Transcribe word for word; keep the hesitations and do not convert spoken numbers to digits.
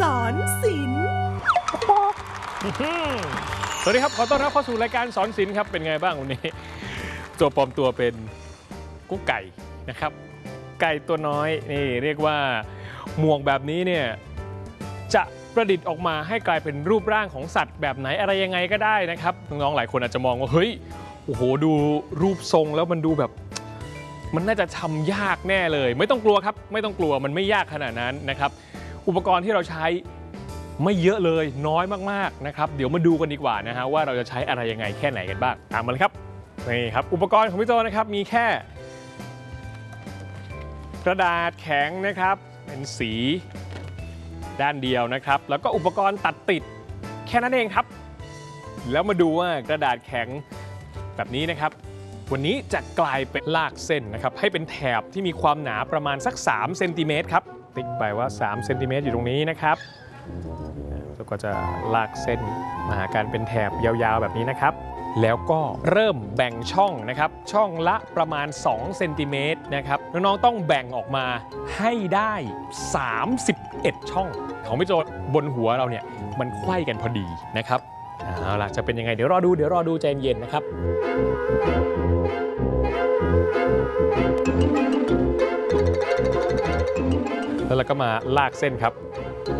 สอนศิลป์สวัสดีครับขอต้อนรับเข้าสู่รายการสอนศิลป์ครับเป็นไงบ้างวันนี้ตัวปลอมตัวเป็นกุ๊กไก่นะครับไก่ตัวน้อยนี่เรียกว่าหมวกแบบนี้เนี่ยจะประดิษฐ์ออกมาให้กลายเป็นรูปร่างของสัตว์แบบไหนอะไรยังไงก็ได้นะครับน้องๆหลายคนอาจจะมองว่าเฮ้ยโอ้โหดูรูปทรงแล้วมันดูแบบมันน่าจะทำยากแน่เลยไม่ต้องกลัวครับไม่ต้องกลัวมันไม่ยากขนาดนั้นนะครับอุปกรณ์ที่เราใช้ไม่เยอะเลยน้อยมากๆนะครับเดี๋ยวมาดูกันดีกว่านะฮะว่าเราจะใช้อะไรยังไงแค่ไหนกันบ้างตามมาเลยครับนี่ครับอุปกรณ์ของพี่โจนะครับมีแค่กระดาษแข็งนะครับเป็นสีด้านเดียวนะครับแล้วก็อุปกรณ์ตัดติดแค่นั้นเองครับแล้วมาดูว่ากระดาษแข็งแบบนี้นะครับวันนี้จะกลายเป็นลากเส้นนะครับให้เป็นแถบที่มีความหนาประมาณสักสามเซนติเมตรครับติ๊กไปว่าสามเซนติเมตรอยู่ตรงนี้นะครับแล้วก็จะลากเส้นมาหาการเป็นแถบยาวๆแบบนี้นะครับแล้วก็เริ่มแบ่งช่องนะครับช่องละประมาณสองเซนติเมตรนะครับน้องๆต้องแบ่งออกมาให้ได้สามสิบเอ็ดช่องของพี่โจบนหัวเราเนี่ยมันไขว้กันพอดีนะครับเอาล่ะจะเป็นยังไงเดี๋ยวรอดูเดี๋ยวรอดูใจเย็นนะครับแล้วเราก็มาลากเส้นครับ